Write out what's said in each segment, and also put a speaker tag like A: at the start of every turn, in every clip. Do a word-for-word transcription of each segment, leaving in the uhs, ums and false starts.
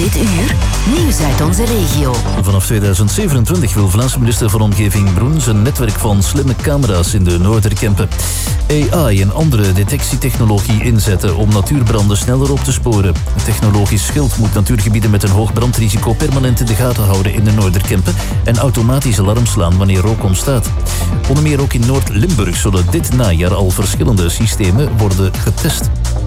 A: Dit uur, nieuws uit onze regio.
B: Vanaf tweeduizend zevenentwintig wil Vlaamse minister van Omgeving Broens een netwerk van slimme camera's in de Noorderkempen. A I en andere detectietechnologie inzetten om natuurbranden sneller op te sporen. Een technologisch schild moet natuurgebieden met een hoog brandrisico permanent in de gaten houden in de Noorderkempen en automatisch alarm slaan wanneer rook ontstaat. Onder meer ook in Noord-Limburg zullen dit najaar al verschillende systemen worden getest.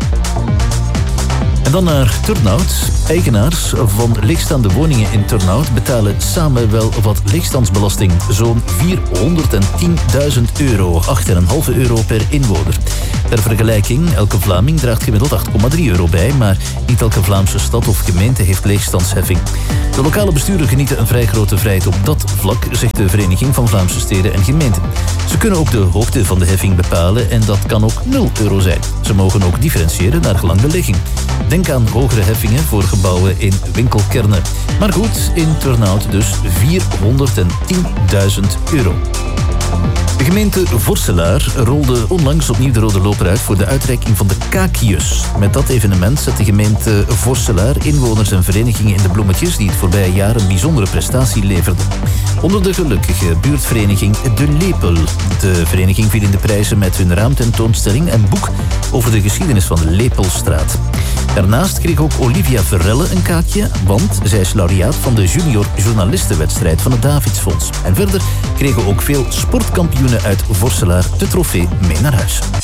B: En dan naar Turnhout. Eigenaars van leegstaande woningen in Turnhout betalen samen wel wat leegstandsbelasting. Zo'n vierhonderdtienduizend euro, acht komma vijf euro per inwoner. Ter vergelijking, elke Vlaming draagt gemiddeld acht komma drie euro bij, maar niet elke Vlaamse stad of gemeente heeft leegstandsheffing. De lokale besturen genieten een vrij grote vrijheid op dat vlak, zegt de Vereniging van Vlaamse Steden en Gemeenten. Ze kunnen ook de hoogte van de heffing bepalen en dat kan ook nul euro zijn. Ze mogen ook differentiëren naar gelang de ligging. Denk aan hogere heffingen voor gebouwen in winkelkernen. Maar goed, in Turnhout dus vierhonderdtienduizend euro. De gemeente Vorselaar rolde onlangs opnieuw de rode loper uit voor de uitreiking van de Kaakjes. Met dat evenement zet de gemeente Vorselaar inwoners en verenigingen in de bloemetjes die het voorbije jaar een bijzondere prestatie leverden. Onder de gelukkige buurtvereniging De Lepel. De vereniging viel in de prijzen met hun raamtentoonstelling en boek over de geschiedenis van de Lepelstraat. Daarnaast kreeg ook Olivia Verrelle een kaakje, want zij is laureaat van de junior journalistenwedstrijd van het Davidsfonds. En verder kregen ook veel sportkampioenen uit Vorselaar de trofee mee naar huis.